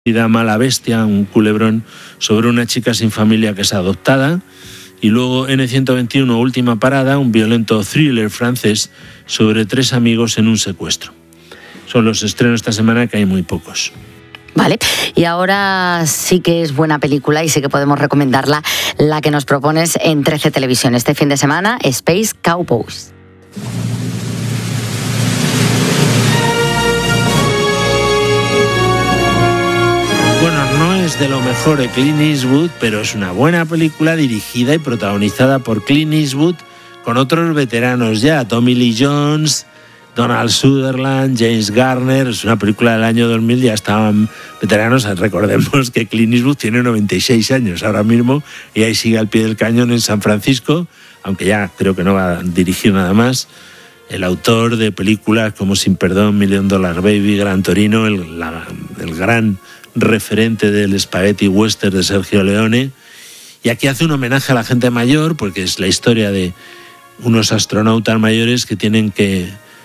Mala Bestia, un culebrón sobre una chica sin familia que es adoptada. Y luego N121, Última Parada, un violento thriller francés sobre 3 amigos en un secuestro. Son los estrenos esta semana, que hay muy pocos. Vale, y ahora sí que es buena película y sí que podemos recomendarla, la que nos propones en 13 Televisión este fin de semana, Space Cowboys. Bueno, no es de lo mejor de Clint Eastwood, pero es una buena película dirigida y protagonizada por Clint Eastwood con otros veteranos ya, Tommy Lee Jones, Donald Sutherland, James Garner. Es una película del año 2000, ya estaban veteranos. Recordemos que Clint Eastwood tiene 96 años ahora mismo y ahí sigue al pie del cañón en San Francisco, aunque ya creo que no va a dirigir nada más. El autor de películas como Sin Perdón, $1 Million Baby, Gran Torino, el gran referente del spaghetti western de Sergio Leone. Y aquí hace un homenaje a la gente mayor, porque es la historia de unos astronautas mayores que tienen que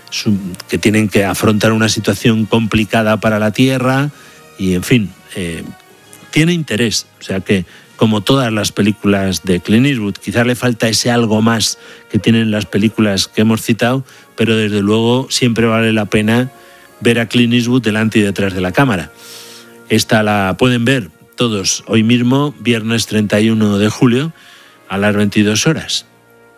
afrontar una situación complicada para la Tierra y, en fin, tiene interés. O sea que, como todas las películas de Clint Eastwood, quizás le falta ese algo más que tienen las películas que hemos citado, pero desde luego siempre vale la pena ver a Clint Eastwood delante y detrás de la cámara. Esta la pueden ver todos hoy mismo, viernes 31 de julio, a las 22 horas.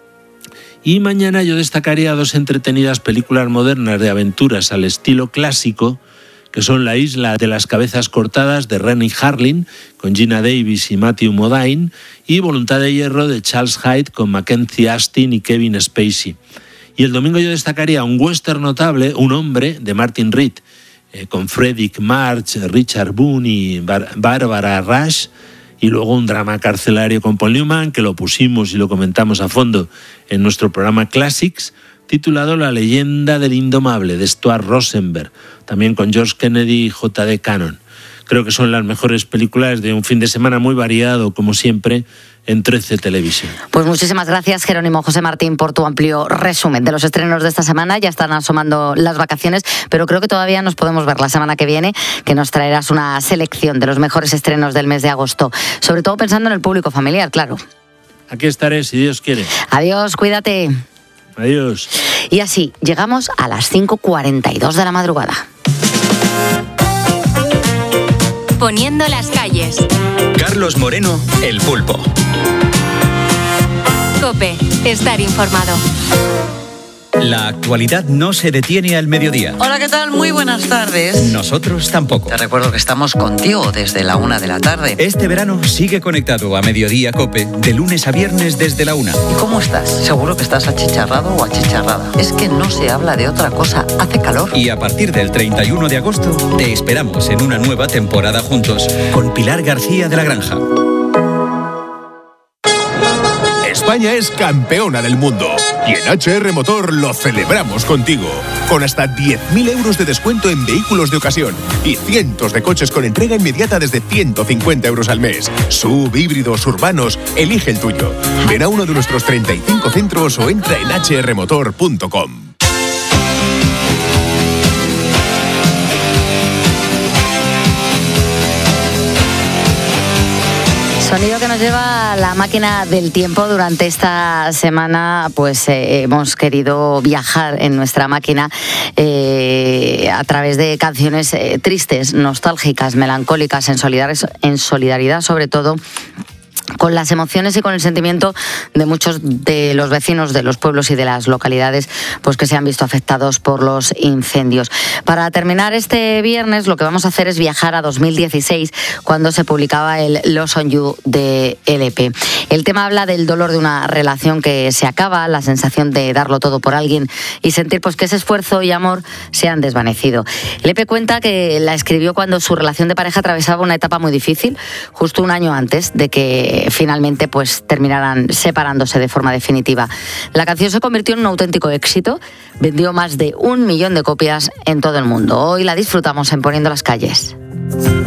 Y mañana yo destacaría 2 entretenidas películas modernas de aventuras al estilo clásico, que son La isla de las cabezas cortadas de Renny Harlin, con Gina Davis y Matthew Modine, y Voluntad de hierro de Charles Hyde, con Mackenzie Astin y Kevin Spacey. Y el domingo yo destacaría un western notable, Un hombre, de Martin Reed, con Fredric March, Richard Boone y Barbara Rush. Y luego un drama carcelario con Paul Newman, que lo pusimos y lo comentamos a fondo en nuestro programa Classics, titulado La leyenda del indomable, de Stuart Rosenberg, también con George Kennedy y J.D. Cannon. Creo que son las mejores películas de un fin de semana muy variado, como siempre, en 13 Televisión. Pues muchísimas gracias, Jerónimo José Martín, por tu amplio resumen de los estrenos de esta semana. Ya están asomando las vacaciones, pero creo que todavía nos podemos ver la semana que viene, que nos traerás una selección de los mejores estrenos del mes de agosto, sobre todo pensando en el público familiar, claro. Aquí estaré, si Dios quiere. Adiós, cuídate. Adiós. Y así llegamos a las 5:42 de la madrugada. Poniendo las calles. Carlos Moreno, El Pulpo. COPE, estar informado. La actualidad no se detiene al mediodía. Hola, ¿qué tal? Muy buenas tardes. Nosotros tampoco. Te recuerdo que estamos contigo desde la 1 de la tarde. Este verano sigue conectado a Mediodía COPE, de lunes a viernes desde la 1. ¿Y cómo estás? ¿Seguro que estás achicharrado o achicharrada? Es que no se habla de otra cosa. Hace calor. Y a partir del 31 de agosto te esperamos en una nueva temporada juntos con Pilar García de la Granja. España es campeona del mundo y en HR Motor lo celebramos contigo. Con hasta 10.000 euros de descuento en vehículos de ocasión y cientos de coches con entrega inmediata desde 150 euros al mes. SUV, híbridos, urbanos, elige el tuyo. Ven a uno de nuestros 35 centros o entra en hrmotor.com. Sonido que nos lleva a la máquina del tiempo. Durante esta semana pues hemos querido viajar en nuestra máquina a través de canciones tristes, nostálgicas, melancólicas, en solidaridad sobre todo con las emociones y con el sentimiento de muchos de los vecinos de los pueblos y de las localidades pues que se han visto afectados por los incendios. Para terminar este viernes lo que vamos a hacer es viajar a 2016, cuando se publicaba el Lost on You de LP. El tema habla del dolor de una relación que se acaba, la sensación de darlo todo por alguien y sentir pues que ese esfuerzo y amor se han desvanecido. LP cuenta que la escribió cuando su relación de pareja atravesaba una etapa muy difícil, justo un año antes de que finalmente pues terminaran separándose de forma definitiva. La canción se convirtió en un auténtico éxito, vendió más de 1 millón de copias en todo el mundo. Hoy la disfrutamos en Poniendo las calles.